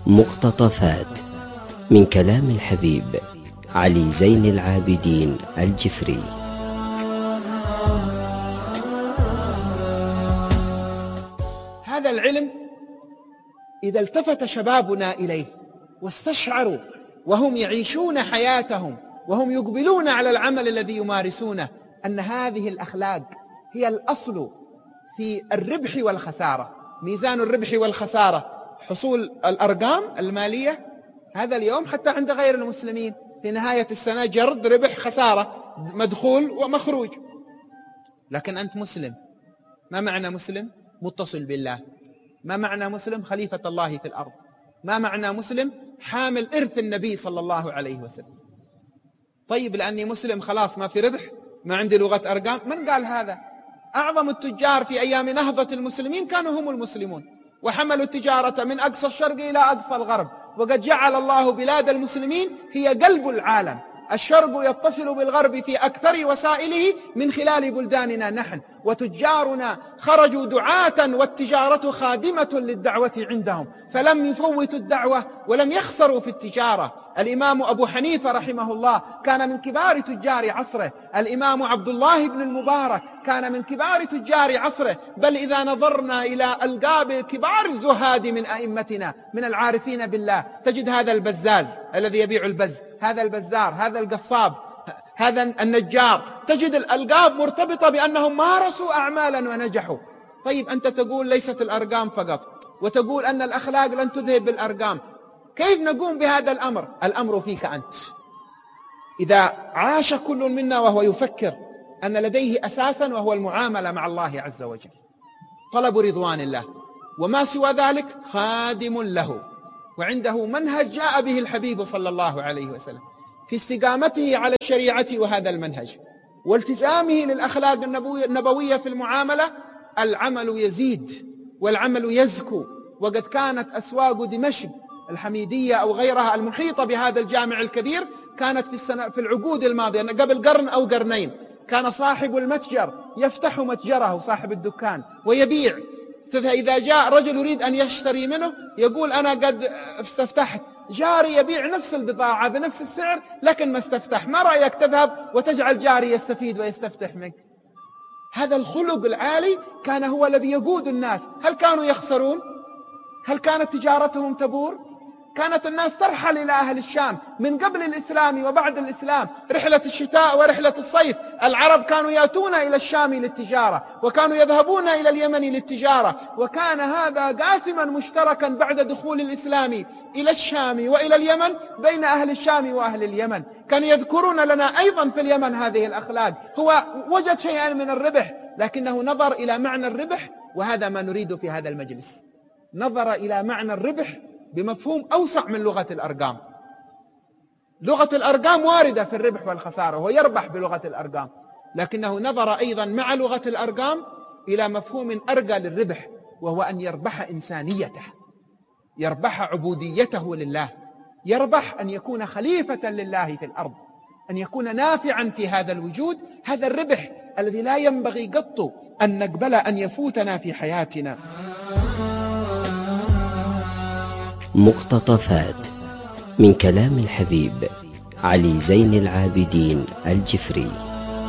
مقتطفات من كلام الحبيب علي زين العابدين الجفري. هذا العلم إذا التفت شبابنا إليه واستشعروا وهم يعيشون حياتهم وهم يقبلون على العمل الذي يمارسونه أن هذه الأخلاق هي الأصل في الربح والخسارة. ميزان الربح والخسارة حصول الأرقام المالية. هذا اليوم حتى عند غير المسلمين في نهاية السنة جرد ربح خسارة، مدخول ومخروج. لكن أنت مسلم. ما معنى مسلم؟ متصل بالله. ما معنى مسلم؟ خليفة الله في الأرض. ما معنى مسلم؟ حامل إرث النبي صلى الله عليه وسلم. طيب لأني مسلم خلاص ما في ربح، ما عندي لغة أرقام؟ من قال هذا؟ أعظم التجار في أيام نهضة المسلمين كانوا هم المسلمون، وحملوا التجارة من أقصى الشرق إلى أقصى الغرب. وقد جعل الله بلاد المسلمين هي قلب العالم. الشرق يتصل بالغرب في أكثر وسائله من خلال بلداننا نحن، وتجارنا خرجوا دعاة والتجارة خادمة للدعوة عندهم، فلم يفوتوا الدعوة ولم يخسروا في التجارة. الإمام أبو حنيفة رحمه الله كان من كبار تجار عصره. الإمام عبد الله بن المبارك كان من كبار تجار عصره. بل إذا نظرنا إلى ألقاب كبار الزهاد من أئمتنا من العارفين بالله تجد هذا البزاز الذي يبيع البز، هذا البزار، هذا القصاب، هذا النجار. تجد الألقاب مرتبطة بأنهم مارسوا أعمالا ونجحوا. طيب أنت تقول ليست الأرقام فقط، وتقول أن الأخلاق لن تذهب بالأرقام. كيف نقوم بهذا الأمر؟ الأمر فيك أنت. إذا عاش كل منا وهو يفكر أن لديه أساسا وهو المعاملة مع الله عز وجل، طلب رضوان الله، وما سوى ذلك خادم له، وعنده منهج جاء به الحبيب صلى الله عليه وسلم في استقامته على الشريعة وهذا المنهج والتزامه للأخلاق النبوية في المعاملة، العمل يزيد والعمل يزكو. وقد كانت أسواق دمشق الحميدية أو غيرها المحيطة بهذا الجامع الكبير كانت في العقود الماضية قبل قرن أو قرنين كان صاحب المتجر يفتح متجره، صاحب الدكان، ويبيع. فإذا جاء رجل يريد أن يشتري منه يقول أنا قد استفتحت، جاري يبيع نفس البضاعة بنفس السعر لكن ما استفتح، ما رأيك تذهب وتجعل جاري يستفيد ويستفتح منك؟ هذا الخلق العالي كان هو الذي يقود الناس. هل كانوا يخسرون؟ هل كانت تجارتهم تبور؟ كانت الناس ترحل إلى أهل الشام من قبل الإسلام وبعد الإسلام، رحلة الشتاء ورحلة الصيف. العرب كانوا يأتون إلى الشام للتجارة، وكانوا يذهبون إلى اليمن للتجارة، وكان هذا قاسما مشتركا بعد دخول الإسلام إلى الشام وإلى اليمن بين أهل الشام وأهل اليمن. كانوا يذكرون لنا أيضا في اليمن هذه الأخلاق. هو وجد شيئا من الربح لكنه نظر إلى معنى الربح، وهذا ما نريد في هذا المجلس. نظر إلى معنى الربح بمفهوم أوسع من لغة الأرقام. لغة الأرقام واردة في الربح والخسارة، وهو يربح بلغة الأرقام، لكنه نظر أيضا مع لغة الأرقام إلى مفهوم أرقى للربح، وهو أن يربح إنسانيته، يربح عبوديته لله، يربح أن يكون خليفة لله في الأرض، أن يكون نافعا في هذا الوجود. هذا الربح الذي لا ينبغي قط أن نقبل أن يفوتنا في حياتنا. مقتطفات من كلام الحبيب علي زين العابدين الجفري.